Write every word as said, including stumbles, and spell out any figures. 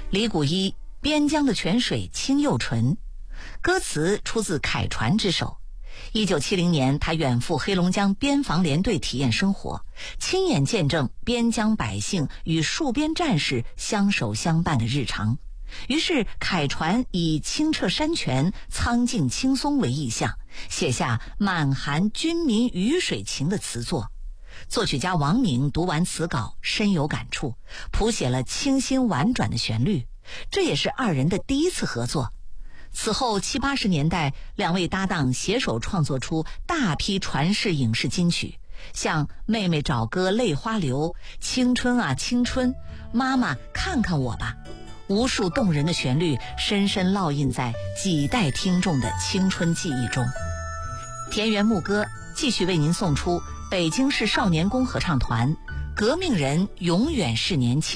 李谷一，边疆的泉水清又纯，歌词出自凯传之手。一九七零年，他远赴黑龙江边防连队体验生活，亲眼见证边疆百姓与戍边战士相守相伴的日常。于是凯传以清澈山泉、苍劲青松为意象，写下满含军民鱼水情的词作。作曲家王明读完词稿深有感触，谱写了清新婉转的旋律，这也是二人的第一次合作。此后七八十年代，两位搭档携手创作出大批传世影视金曲，像《妹妹找哥泪花流》、《青春啊青春》、《妈妈看看我吧》，无数动人的旋律深深烙印在几代听众的青春记忆中。田园牧歌继续为您送出北京市少年宫合唱团《革命人永远是年轻》。